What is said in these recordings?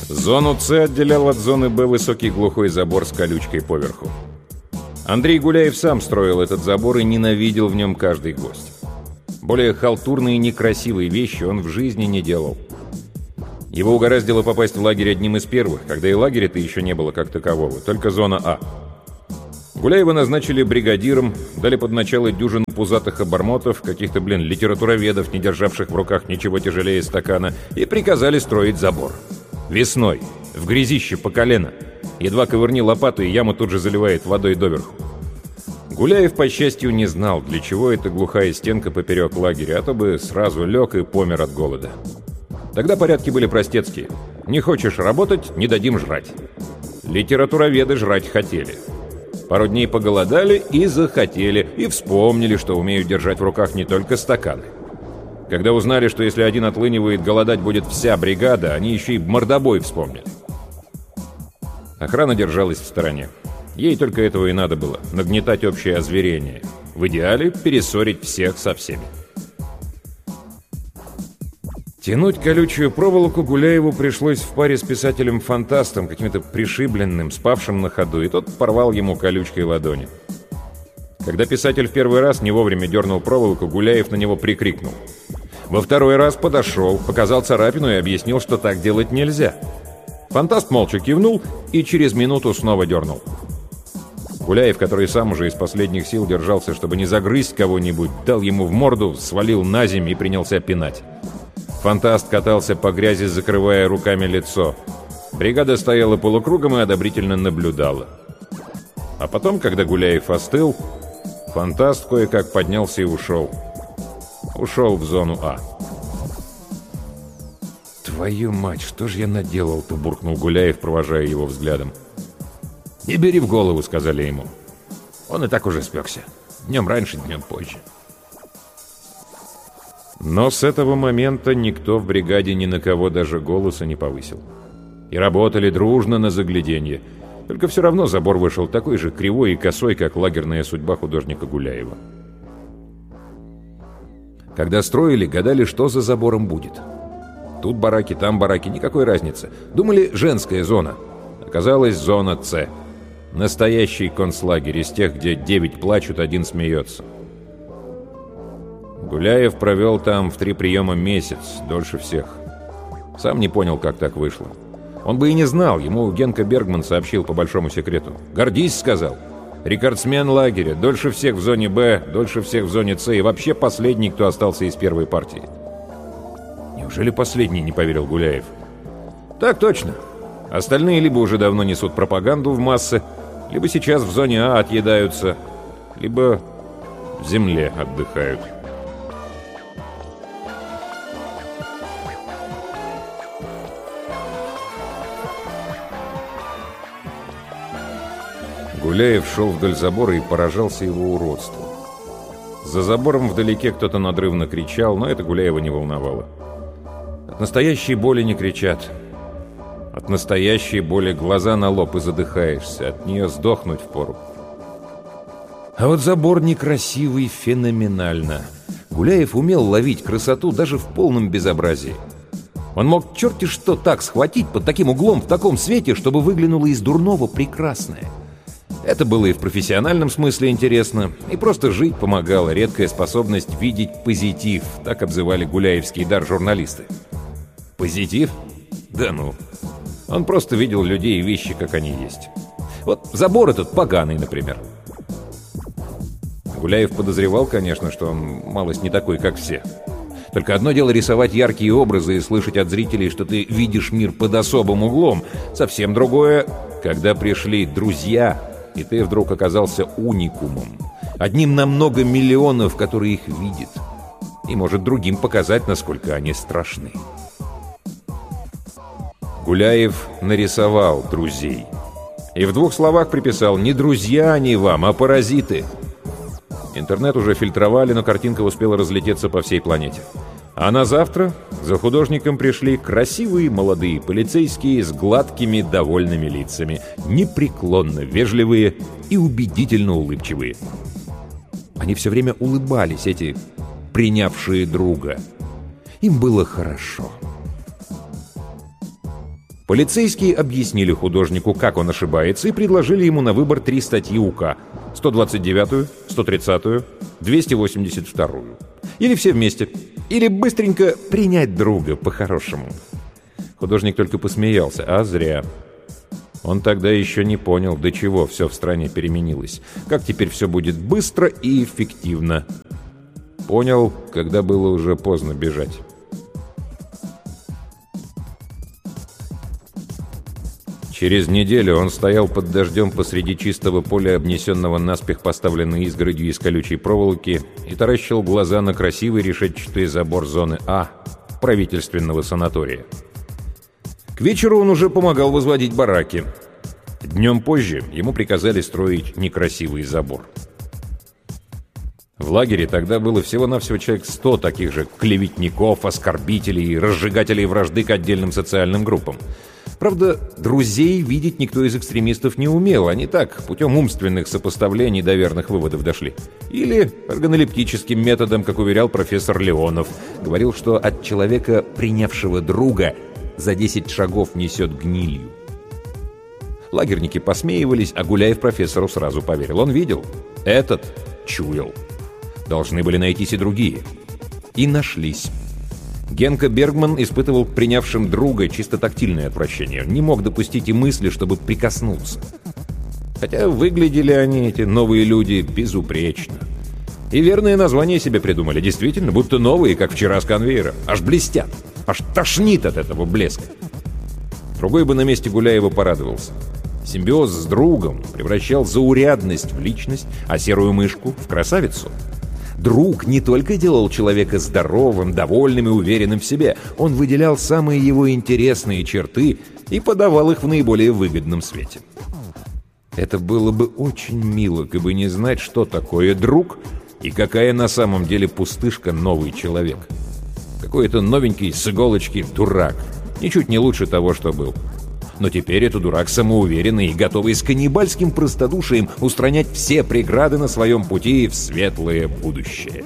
Зону С отделял от зоны Б высокий глухой забор с колючкой поверху. Андрей Гуляев сам строил этот забор и ненавидел в нем каждый гость. Более халтурные и некрасивые вещи он в жизни не делал. Его угораздило попасть в лагерь одним из первых, когда и лагеря-то еще не было как такового, только зона А. Гуляева назначили бригадиром, дали под начало дюжин пузатых обормотов, каких-то, литературоведов, не державших в руках ничего тяжелее стакана, и приказали строить забор. Весной, в грязище по колено. Едва ковырни лопату, и яму тут же заливает водой доверху. Гуляев, по счастью, не знал, для чего эта глухая стенка поперек лагеря, а то бы сразу лег и помер от голода. Тогда порядки были простецкие. Не хочешь работать — не дадим жрать. Литературоведы жрать хотели. Пару дней поголодали и захотели, и вспомнили, что умеют держать в руках не только стаканы. Когда узнали, что если один отлынивает, голодать будет вся бригада, они еще и мордобой вспомнили. Охрана держалась в стороне. Ей только этого и надо было — нагнетать общее озверение. В идеале перессорить всех со всеми. Тянуть колючую проволоку Гуляеву пришлось в паре с писателем-фантастом, каким-то пришибленным, спавшим на ходу, и тот порвал ему колючкой ладони. Когда писатель в первый раз не вовремя дернул проволоку, Гуляев на него прикрикнул. Во второй раз подошел, показал царапину и объяснил, что так делать нельзя. Фантаст молча кивнул и через минуту снова дернул. Гуляев, который сам уже из последних сил держался, чтобы не загрызть кого-нибудь, дал ему в морду, свалил на землю и принялся пинать. Фантаст катался по грязи, закрывая руками лицо. Бригада стояла полукругом и одобрительно наблюдала. А потом, когда Гуляев остыл, Фантаст кое-как поднялся и ушел. Ушел в зону А. «Твою мать, что же я наделал-то?» — буркнул Гуляев, провожая его взглядом. «Не бери в голову», — сказали ему. «Он и так уже спекся. Днем раньше, днем позже». Но с этого момента никто в бригаде ни на кого даже голоса не повысил. И работали дружно на загляденье. Только все равно забор вышел такой же кривой и косой, как лагерная судьба художника Гуляева. Когда строили, гадали, что за забором будет. Тут бараки, там бараки, никакой разницы. Думали, женская зона. Оказалась зона С. Настоящий концлагерь из тех, где 9 плачут, 1 смеется. Гуляев провел там в 3 приема месяц, дольше всех. Сам не понял, как так вышло. Он бы и не знал, ему Генка Бергман сообщил по большому секрету. «Гордись», — сказал. «Рекордсмен лагеря, дольше всех в зоне Б, дольше всех в зоне С и вообще последний, кто остался из первой партии». «Неужели последний?» — не поверил Гуляев. «Так точно. Остальные либо уже давно несут пропаганду в массы, либо сейчас в зоне А отъедаются, либо в земле отдыхают». Гуляев шел вдоль забора и поражался его уродству. За забором вдалеке кто-то надрывно кричал, но это Гуляева не волновало. От настоящей боли не кричат. От настоящей боли глаза на лоб и задыхаешься. От нее сдохнуть впору. А вот забор некрасивый феноменально. Гуляев умел ловить красоту даже в полном безобразии. Он мог черти что так схватить под таким углом, в таком свете, чтобы выглянуло из дурного прекрасное. Это было и в профессиональном смысле интересно, и просто жить помогала редкая способность видеть позитив, так обзывали гуляевский дар журналисты. Позитив? Да ну. Он просто видел людей и вещи, как они есть. Вот забор этот поганый, например. Гуляев подозревал, конечно, что он малость не такой, как все. Только одно дело рисовать яркие образы и слышать от зрителей, что ты видишь мир под особым углом. Совсем другое, когда пришли друзья, и ты вдруг оказался уникумом. Одним на много миллионов, который их видит. И может другим показать, насколько они страшны. Гуляев нарисовал друзей. И в 2 словах приписал: не друзья они вам, а паразиты. Интернет уже фильтровали, но картинка успела разлететься по всей планете. А на завтра за художником пришли красивые молодые полицейские с гладкими довольными лицами, непреклонно вежливые и убедительно улыбчивые. Они все время улыбались, эти принявшие друга. Им было хорошо. Полицейские объяснили художнику, как он ошибается, и предложили ему на выбор 3 статьи УК: 129-ю, 130-ю, 282-ю. Или все вместе. Или быстренько принять друга по-хорошему. Художник только посмеялся, а зря. Он тогда еще не понял, до чего все в стране переменилось. Как теперь все будет быстро и эффективно. Понял, когда было уже поздно бежать. Через неделю он стоял под дождем посреди чистого поля, обнесенного наспех поставленной изгородью из колючей проволоки, и таращил глаза на красивый решетчатый забор зоны А правительственного санатория. К вечеру он уже помогал возводить бараки. Днем позже ему приказали строить некрасивый забор. В лагере тогда было всего-навсего человек 100 таких же клеветников, оскорбителей и разжигателей вражды к отдельным социальным группам. Правда, друзей видеть никто из экстремистов не умел. Они так, путем умственных сопоставлений до верных выводов дошли. Или органолептическим методом, как уверял профессор Леонов. Говорил, что от человека, принявшего друга, за 10 шагов несет гнилью. Лагерники посмеивались, а Гуляев профессору сразу поверил. Он видел. Этот чуял. Должны были найтись и другие. И нашлись. Генка Бергман испытывал к принявшим друга чисто тактильное отвращение. Не мог допустить и мысли, чтобы прикоснуться. Хотя выглядели они, эти новые люди, безупречно. И верное название себе придумали. Действительно, будто новые, как вчера с конвейера. Аж блестят. Аж тошнит от этого блеска. Другой бы на месте Гуляева порадовался. Симбиоз с другом превращал заурядность в личность, а серую мышку в красавицу. Друг не только делал человека здоровым, довольным и уверенным в себе, он выделял самые его интересные черты и подавал их в наиболее выгодном свете. Это было бы очень мило, как бы не знать, что такое друг и какая на самом деле пустышка новый человек. Какой-то новенький с иголочки дурак, ничуть не лучше того, что был. Но теперь это дурак самоуверенный и готовый с каннибальским простодушием устранять все преграды на своем пути в светлое будущее.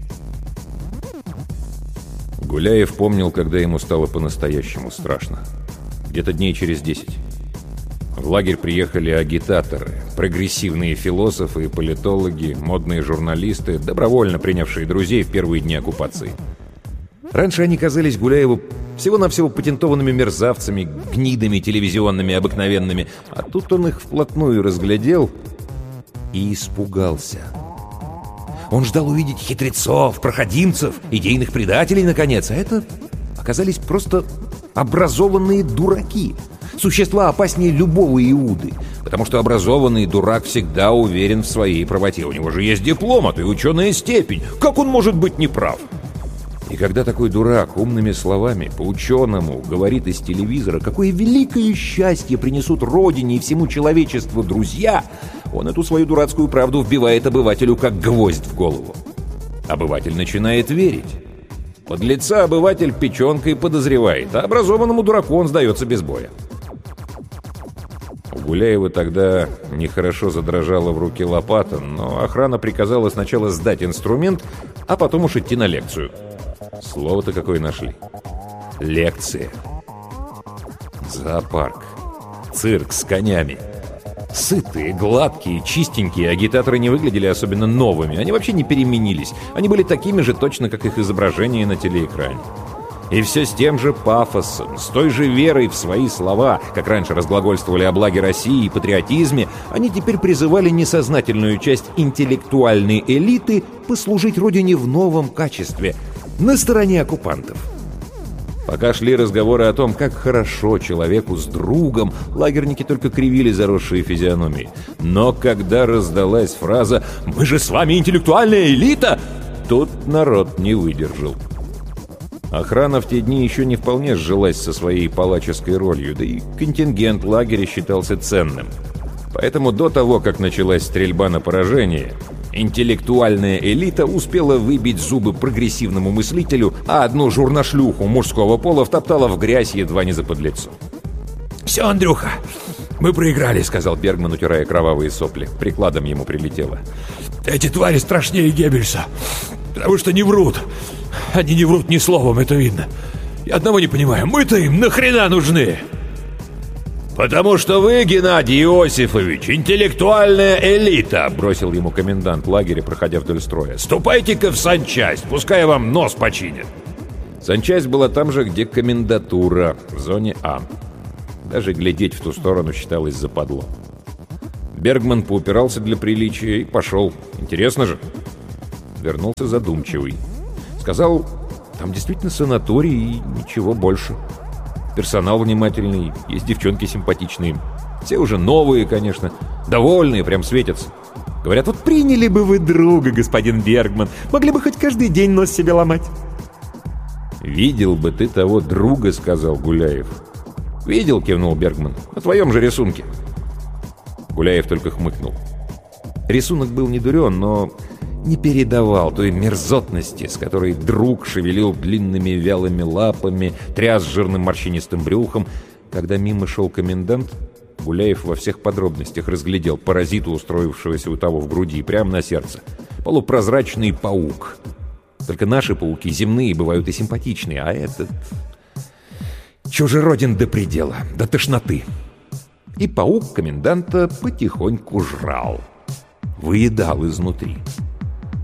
Гуляев помнил, когда ему стало по-настоящему страшно. Где-то дней через 10. В лагерь приехали агитаторы, прогрессивные философы и политологи, модные журналисты, добровольно принявшие друзей в первые дни оккупации. Раньше они казались Гуляеву всего-навсего патентованными мерзавцами, гнидами телевизионными обыкновенными, а тут он их вплотную разглядел и испугался. Он ждал увидеть хитрецов, проходимцев, идейных предателей, наконец, а это оказались просто образованные дураки, существа опаснее любого Иуды, потому что образованный дурак всегда уверен в своей правоте. У него же есть диплом, а то и ученая степень. Как он может быть неправ? И когда такой дурак умными словами по-ученому говорит из телевизора, какое великое счастье принесут Родине и всему человечеству друзья, он эту свою дурацкую правду вбивает обывателю как гвоздь в голову. Обыватель начинает верить. Подлеца обыватель печенкой подозревает, а образованному дураку он сдается без боя. У Гуляева тогда нехорошо задрожала в руке лопата, но охрана приказала сначала сдать инструмент, а потом уж идти на лекцию. Слово-то какое нашли. Лекция. Зоопарк. Цирк с конями. Сытые, гладкие, чистенькие агитаторы не выглядели особенно новыми. Они вообще не переменились. Они были такими же точно, как их изображения на телеэкране. И все с тем же пафосом, с той же верой в свои слова, как раньше разглагольствовали о благе России и патриотизме, они теперь призывали несознательную часть интеллектуальной элиты послужить Родине в новом качестве, на стороне оккупантов. Пока шли разговоры о том, как хорошо человеку с другом, лагерники только кривили заросшие физиономии. Но когда раздалась фраза «Мы же с вами интеллектуальная элита!», тут народ не выдержал. Охрана в те дни еще не вполне сжилась со своей палаческой ролью, да и контингент лагеря считался ценным. Поэтому до того, как началась стрельба на поражение, интеллектуальная элита успела выбить зубы прогрессивному мыслителю, а одну журношлюху мужского пола втоптала в грязь едва не за подлецо. «Все, Андрюха, мы проиграли», — сказал Бергман, утирая кровавые сопли. Прикладом ему прилетело. «Эти твари страшнее Геббельса, потому что не врут. Они не врут ни словом, это видно. Я одного не понимаю, мы-то им нахрена нужны?» «Потому что вы, Геннадий Иосифович, интеллектуальная элита», — бросил ему комендант лагеря, проходя вдоль строя. «Ступайте-ка в санчасть, пускай вам нос починят». Санчасть была там же, где комендатура, в зоне А. Даже глядеть в ту сторону считалось западло. Бергман поупирался для приличия и пошел. Интересно же. Вернулся задумчивый. Сказал, там действительно санаторий и ничего больше. Персонал внимательный, есть девчонки симпатичные. Все уже новые, конечно. Довольные, прям светятся. Говорят, вот приняли бы вы друга, господин Бергман. Могли бы хоть каждый день нос себе ломать. «Видел бы ты того друга», — сказал Гуляев. «Видел», — кивнул Бергман. «На твоем же рисунке». Гуляев только хмыкнул. Рисунок был не дурен, но не передавал той мерзотности, с которой друг шевелил длинными вялыми лапами, тряс жирным морщинистым брюхом. Когда мимо шел комендант, Гуляев во всех подробностях разглядел паразита, устроившегося у того в груди, прямо на сердце. Полупрозрачный паук. Только наши пауки земные бывают и симпатичные, а этот чужероден до предела, до тошноты. И паук коменданта потихоньку жрал, выедал изнутри.